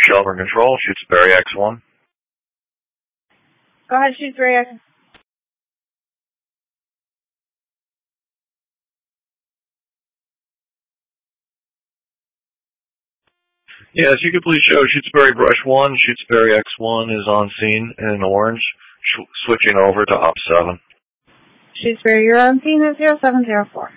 Shelburne Control, Shutesbury X1. Go ahead, Shutesbury X. Yes, you could please show Shutesbury Brush 1. Shutesbury X1 is on scene in orange, switching over to Op 7. Shutesbury, you're on scene at 0704.